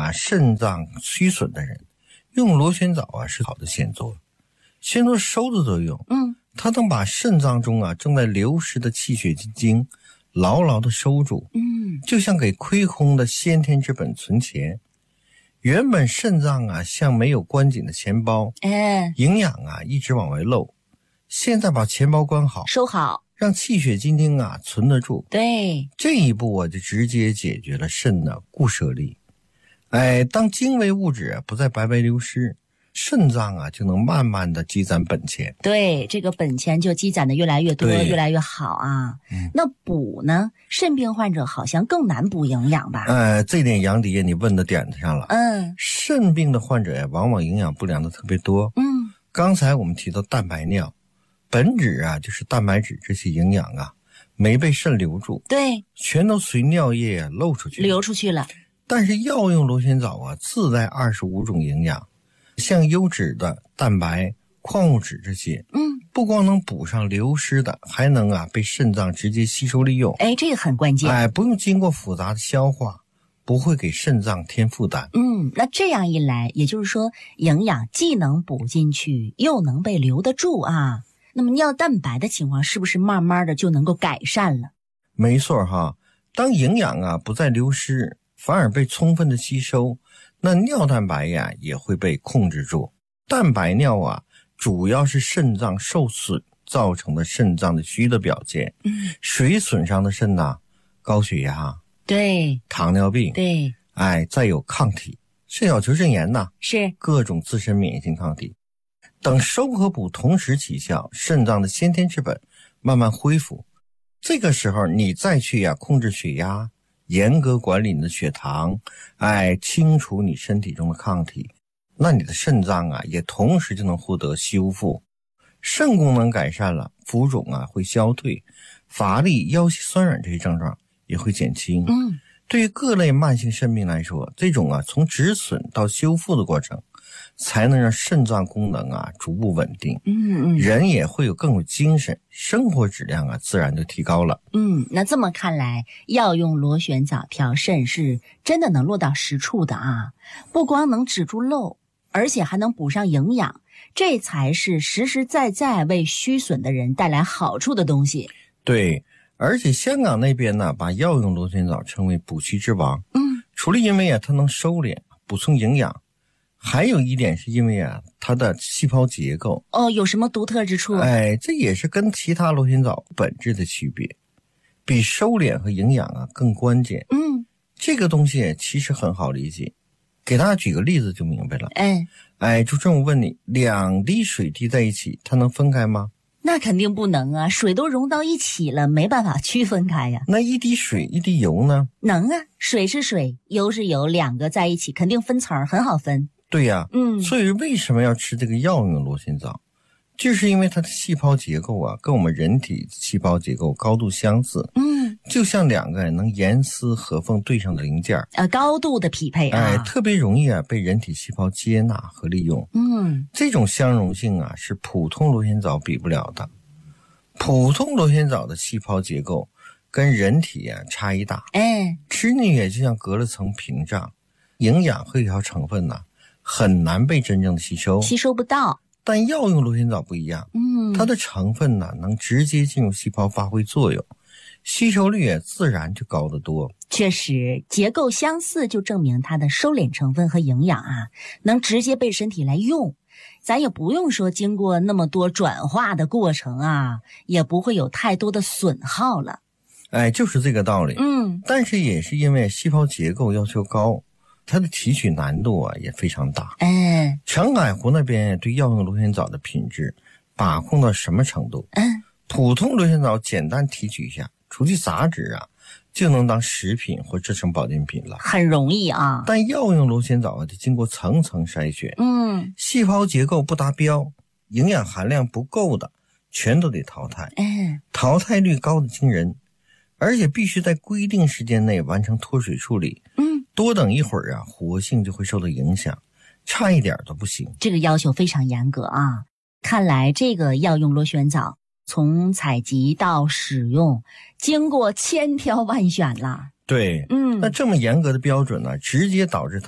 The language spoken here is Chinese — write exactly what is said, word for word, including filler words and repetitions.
啊肾脏虚损的人，用螺旋藻啊是好的先做，先做收的作用。 嗯， 它能把肾脏中啊正在流失的气血精精牢牢的收住。 嗯， 就像给亏空的先天之本存钱。原本肾脏啊像没有关紧的钱包， 哎， 营养啊一直往外漏，现在把钱包关好， 收好， 让气血精精啊存得住。 对， 这一步啊就直接解决了肾的固摄力。哎，当精微物质啊不再白白流失，肾脏啊就能慢慢的积攒本钱。 对，这个本钱就积攒的越来越多，越来越好啊。嗯、那补呢？肾病患者好像更难补营养吧？ 呃，这点杨迪你问的点子上了。 嗯， 肾病的患者呀，往往营养不良的特别多。 嗯， 刚才我们提到蛋白尿，本质啊就是蛋白质这些营养啊没被肾留住， 对， 全都随尿液啊漏出去， 流出去了。 但是药用螺旋藻啊自带二十五种营养，像优质的蛋白、矿物质这些， 嗯， 不光能补上流失的，还能啊被肾脏直接吸收利用。 哎，这个很关键。 哎，不用经过复杂的消化，不会给肾脏添负担。 嗯，那这样一来，也就是说，营养既能补进去，又能被留得住啊。那么尿蛋白的情况是不是慢慢的就能够改善了？ 没错哈，当营养啊不再流失，反而被充分的吸收，那尿蛋白呀也会被控制住。蛋白尿啊主要是肾脏受损造成的肾脏的虚的表现。 嗯， 水损伤的肾呐、啊，高血压， 对， 糖尿病， 对， 哎，再有抗体，肾小球肾炎呐， 是各种自身免疫性抗体。等收和补同时起效，肾脏的先天之本慢慢恢复，这个时候你再去呀、啊、控制血压，严格管理你的血糖，哎，清除你身体中的抗体，那你的肾脏啊也同时就能获得修复，肾功能改善了，浮肿啊会消退，乏力、腰膝酸软这些症状也会减轻。 嗯， 对于各类慢性肾病来说，这种啊从止损到修复的过程，才能让肾脏功能啊逐步稳定。 嗯嗯， 人也会有更有精神，生活质量啊自然就提高了。 嗯，那这么看来，药用螺旋藻调肾是真的能落到实处的啊！不光能止住漏，而且还能补上营养，这才是实实在在为虚损的人带来好处的东西。 对，而且香港那边呢，把药用螺旋藻称为补虚之王。 嗯， 除了因为啊它能收敛、补充营养，还有一点是因为啊它的细胞结构。 哦，有什么独特之处？ 哎，这也是跟其他螺旋藻本质的区别，比收敛和营养啊更关键。 嗯， 这个东西其实很好理解，给大家举个例子就明白了。 嗯， 哎，主持人我问你，两滴水滴在一起，它能分开吗？ 那肯定不能啊，水都融到一起了，没办法区分开呀。 那一滴水一滴油呢？ 能啊，水是水，油是油，两个在一起肯定分层，很好分。 对呀， 嗯， 所以为什么要吃这个药用螺旋藻？就是因为它的细胞结构啊，跟我们人体细胞结构高度相似。 嗯， 就像两个能严丝合缝对上的零件， 呃，高度的匹配啊， 哎，特别容易啊被人体细胞接纳和利用。 嗯， 这种相容性啊是普通螺旋藻比不了的。普通螺旋藻的细胞结构跟人体啊差异大， 哎， 吃进去就像隔了层屏障，营养和有效成分呢、啊、很难被真正的吸收， 吸收不到。 但药用螺旋藻不一样， 嗯， 它的成分呢能直接进入细胞发挥作用，吸收率也自然就高得多。 确实，结构相似就证明它的收敛成分和营养啊，能直接被身体来用。咱也不用说经过那么多转化的过程啊，也不会有太多的损耗了。 哎，就是这个道理。 嗯， 但是也是因为细胞结构要求高，它的提取难度啊也非常大。 嗯， 澄海湖那边对药用螺旋藻的品质把控到什么程度？ 嗯， 普通螺旋藻简单提取一下，除去杂质啊，就能当食品或制成保健品了， 很容易啊。 但药用螺旋藻啊，得经过层层筛选， 嗯， 细胞结构不达标，营养含量不够的，全都得淘汰。 嗯， 淘汰率高的惊人，而且必须在规定时间内完成脱水处理。 嗯， 多等一会儿啊，活性就会受到影响，差一点都不行。 这个要求非常严格啊。看来这个药用螺旋藻从采集到使用，经过千挑万选了。 对， 嗯， 那这么严格的标准呢，直接导致